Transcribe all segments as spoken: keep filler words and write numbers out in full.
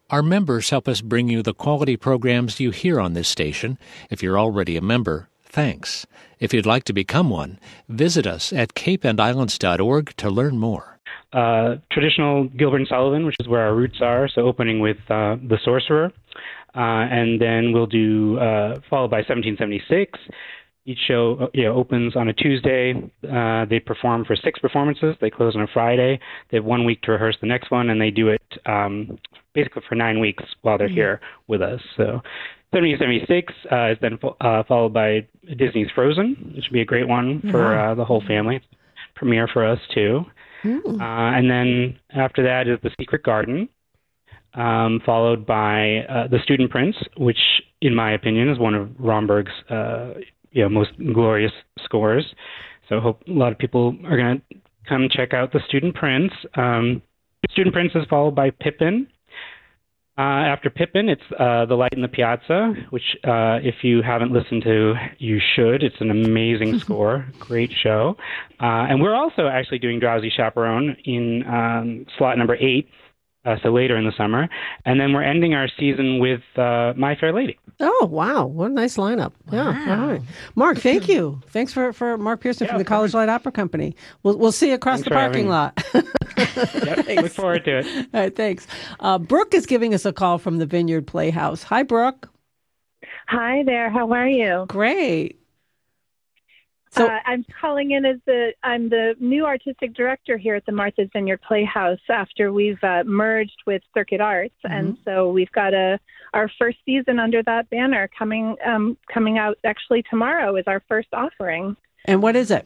Our members help us bring you the quality programs you hear on this station. If you're already a member, thanks. If you'd like to become one, visit us at cape and islands dot org to learn more. Uh, traditional Gilbert and Sullivan, which is where our roots are, so opening with uh, The Sorcerer. Uh, and then we'll do, uh, followed by seventeen seventy-six. Each show you know, opens on a Tuesday. Uh, they perform for six performances. They close on a Friday. They have one week to rehearse the next one, and they do it um, basically for nine weeks while they're mm-hmm. here with us. So seventeen seventy-six uh, is then uh, followed by Disney's Frozen, which would be a great one for uh, the whole family. It's a premiere for us, too. Uh, and then after that is The Secret Garden, um, followed by uh, The Student Prince, which, in my opinion, is one of Romberg's uh, you know, most glorious scores. So I hope a lot of people are going to come check out The Student Prince. Um, Student Prince is followed by Pippin. Uh, after Pippin, it's uh, The Light in the Piazza, which uh, if you haven't listened to, you should. It's an amazing score, great show. Uh, and we're also actually doing Drowsy Chaperone in um, slot number eight, uh, so later in the summer. And then we're ending our season with uh, My Fair Lady. Oh, wow. What a nice lineup. Wow. Yeah. All right. Mark, thank you. Thanks for, for Mark Pearson yeah, from the College Light Opera Company. We'll, we'll see you across Thanks the parking lot. Yep, look forward to it. All right, thanks. Uh, Brooke is giving us a call from the Vineyard Playhouse. Hi, Brooke. Hi there. How are you? Great. So uh, I'm calling in as the I'm the new artistic director here at the Martha's Vineyard Playhouse after we've uh, merged with Circuit Arts, mm-hmm. and so we've got a our first season under that banner coming um, coming out actually tomorrow is our first offering. And what is it?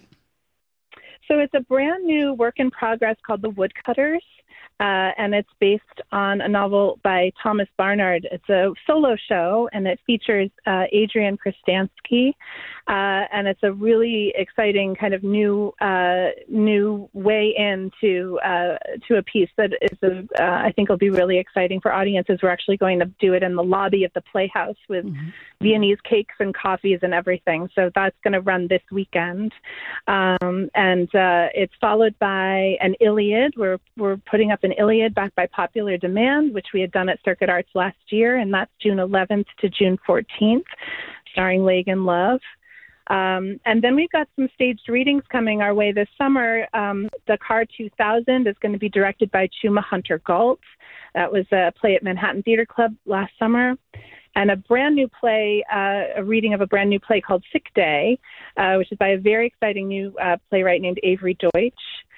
So it's a brand new work in progress called The Woodcutters, uh, and it's based on a novel by Thomas Barnard. It's a solo show, and it features uh, Adrian Kristansky, uh, and it's a really exciting kind of new uh, new way into uh, to a piece that is, a, uh, I think, will be really exciting for audiences. We're actually going to do it in the lobby of the Playhouse with mm-hmm. Viennese cakes and coffees and everything. So that's going to run this weekend, um, and uh, it's followed by an Iliad. We're we're putting up an Iliad backed by popular demand, which we had done at Circuit Arts last year, and that's June eleventh to June fourteenth, starring Lagan Love. Um, and then we've got some staged readings coming our way this summer. Um, the Car two thousand is going to be directed by Chuma Hunter Galt. That was a play at Manhattan Theater Club last summer. And a brand new play, uh, a reading of a brand new play called Sick Day, uh, which is by a very exciting new uh, playwright named Avery Deutsch.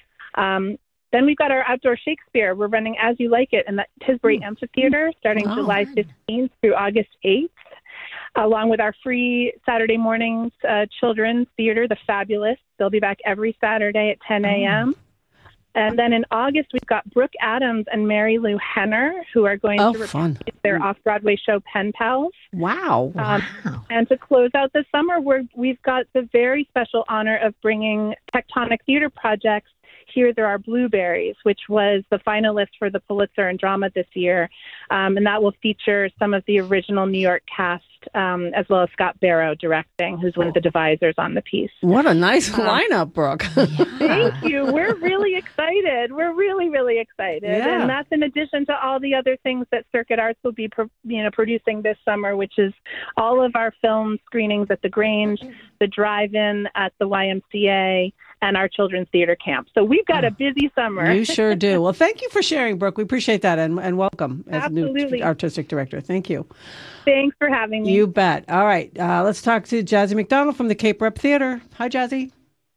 Um, then we've got our outdoor Shakespeare. We're running As You Like It in the Tisbury mm. Amphitheater starting oh, July fifteenth through August eighth, along with our free Saturday mornings uh, children's theater, The Fabulous. They'll be back every Saturday at ten a.m. Oh. And then in August, we've got Brooke Adams and Mary Lou Henner, who are going oh, to repeat their off-Broadway show, Pen Pals. Wow. Um, wow. And to close out the summer, we're, we've got the very special honor of bringing Tectonic Theater Project's Here There Are Blueberries, which was the finalist for the Pulitzer in Drama this year. Um, and that will feature some of the original New York cast, um, as well as Scott Barrow directing, who's one of the devisers on the piece. What a nice um, lineup, Brooke. Yeah. Thank you. We're really excited. We're really, really excited. Yeah. And that's in addition to all the other things that Circuit Arts will be pro- you know, producing this summer, which is all of our film screenings at the Grange, the drive-in at the Y M C A, and our children's theater camp. So we've got a busy summer. You sure do. Well, thank you for sharing, Brooke. We appreciate that, and, and welcome as Absolutely. new artistic director. Thank you. Thanks for having me. You bet. All right. Uh, let's talk to Jazzy McDonald from the Cape Rep Theater. Hi, Jazzy.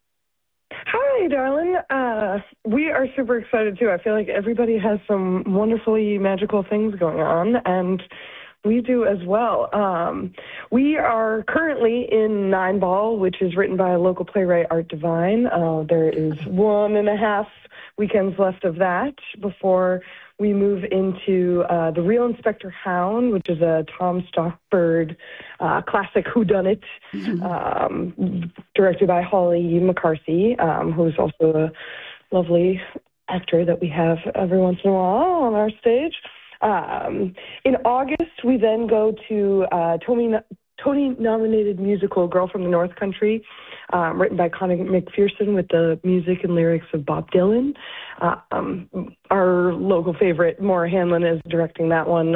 Hi, darling. Uh, we are super excited, too. I feel like everybody has some wonderfully magical things going on, and we do as well. Um, we are currently in Nine Ball, which is written by local playwright Art Divine. Uh, there is one and a half weekends left of that before we move into uh, The Real Inspector Hound, which is a Tom Stockford uh, classic whodunit, mm-hmm. um, directed by Holly McCarthy, um, who's also a lovely actor that we have every once in a while on our stage. Um, in August, we then go to uh, Tony Tony-nominated musical Girl from the North Country, um, written by Connie McPherson with the music and lyrics of Bob Dylan. Uh, um, our local favorite, Maura Hanlon, is directing that one.